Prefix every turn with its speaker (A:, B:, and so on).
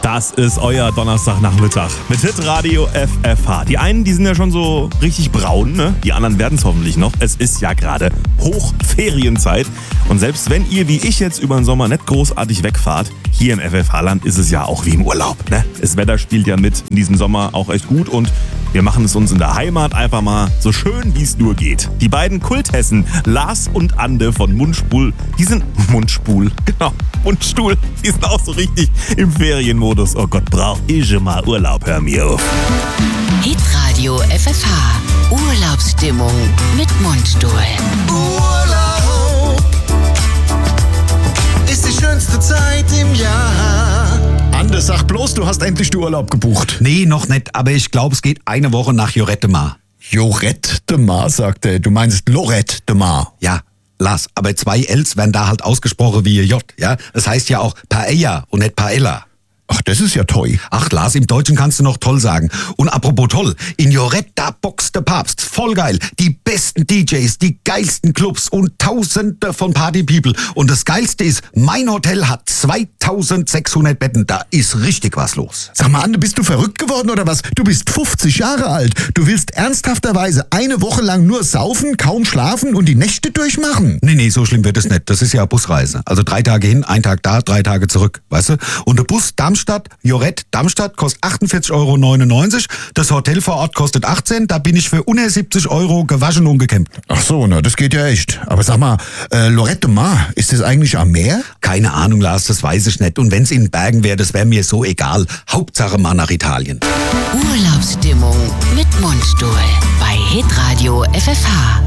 A: Das ist euer Donnerstagnachmittag mit Hitradio FFH. Die einen, die sind ja schon so richtig braun, ne? Die anderen werden es hoffentlich noch. Es ist ja gerade Hochferienzeit. Und selbst wenn ihr wie ich jetzt über den Sommer nicht großartig wegfahrt, hier im FFH-Land ist es ja auch wie im Urlaub, ne? Das Wetter spielt ja mit in diesem Sommer auch echt gut und wir machen es uns in der Heimat einfach mal so schön, wie es nur geht. Die beiden Kulthessen, Lars und Ande von Mundstuhl, die sind Mundstuhl, die sind auch so richtig im Ferienmodus. Oh Gott, brauch ich schon mal Urlaub, hör mir auf.
B: Hitradio FFH, Urlaubsstimmung mit Mundstuhl.
C: Urlaub ist die schönste Zeit im Jahr.
D: Anders, sag bloß, du hast endlich den Urlaub gebucht.
E: Nee, noch nicht, aber ich glaube, es geht eine Woche nach Jorette de Mar.
D: Jorette de Mar, sagt er. Du meinst Lorette de Mar.
E: Ja, Lars, aber 2 Ls werden da halt ausgesprochen wie J, ja? Das heißt ja auch Paella und nicht Paella.
D: Ach, das ist ja toll.
E: Ach, Lars, im Deutschen kannst du noch toll sagen. Und apropos toll, in Jorette, da boxt der Papst. Voll geil. Die besten DJs, die geilsten Clubs und Tausende von Party-People. Und das Geilste ist, mein Hotel hat 2600 Betten. Da ist richtig was los.
D: Sag mal, Anne, bist du verrückt geworden oder was? Du bist 50 Jahre alt. Du willst ernsthafterweise eine Woche lang nur saufen, kaum schlafen und die Nächte durchmachen.
E: Nee, so schlimm wird es nicht. Das ist ja Busreise. Also 3 Tage hin, 1 Tag da, 3 Tage zurück. Weißt du? Und der Bus Jorette, Darmstadt kostet 48,99 €. Das Hotel vor Ort kostet 18. Da bin ich für unter 70 € gewaschen und gekämmt.
D: Ach so, na, das geht ja echt. Aber sag mal, Lorette de Mar, ist das eigentlich am Meer?
E: Keine Ahnung, Lars, das weiß ich nicht. Und wenn's in Bergen wäre, das wäre mir so egal. Hauptsache mal nach Italien.
B: Urlaubsstimmung mit Mundstuhl bei Hitradio FFH.